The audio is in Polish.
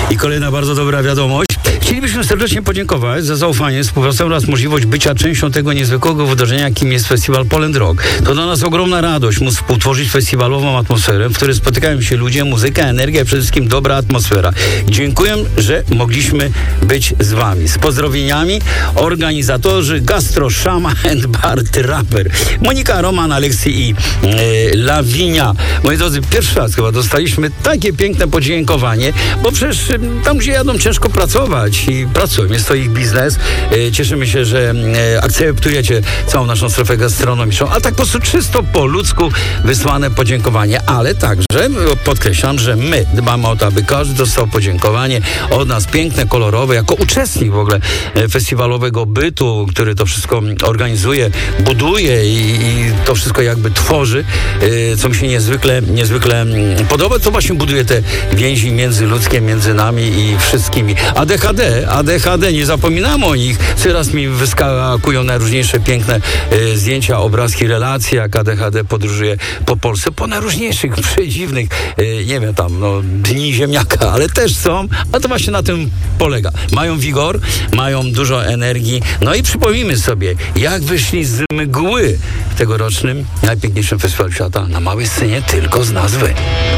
I kolejna bardzo dobra wiadomość. Chcielibyśmy serdecznie podziękować za zaufanie, współpracę oraz możliwość bycia częścią tego niezwykłego wydarzenia, jakim jest festiwal Poland Rock. To dla nas ogromna radość móc współtworzyć festiwalową atmosferę, w której spotykają się ludzie, muzyka, energia, przede wszystkim dobra atmosfera. Dziękuję, że mogliśmy być z wami. Z pozdrowieniami organizatorzy Gastro, Szama and Bar Trapper. Monika, Roman, Aleksy i Lawinia. Moi drodzy, pierwszy raz chyba dostaliśmy takie piękne podziękowanie, bo przecież tam, gdzie jadą, ciężko pracować i pracują. Jest to ich biznes. Cieszymy się, że akceptujecie całą naszą strefę gastronomiczną, a tak po prostu czysto po ludzku wysłane podziękowanie, ale także podkreślam, że my dbamy o to, aby każdy dostał podziękowanie od nas piękne, kolorowe, jako uczestnik w ogóle festiwalowego bytu, który to wszystko organizuje, buduje i to wszystko jakby tworzy, co mi się niezwykle podoba, to właśnie buduje te więzi międzyludzkie między nami i wszystkimi. ADHD, nie zapominamy o nich. Coraz mi wyskakują najróżniejsze piękne zdjęcia, obrazki, relacje, jak ADHD podróżuje po Polsce, po najróżniejszych, przedziwnych, nie wiem, tam, dni ziemniaka, ale też są, a to właśnie na tym polega. Mają wigor, mają dużo energii, no i przypomnijmy sobie, jak wyszli z mgły w tegorocznym najpiękniejszym festiwalu świata na małej scenie tylko z nazwy.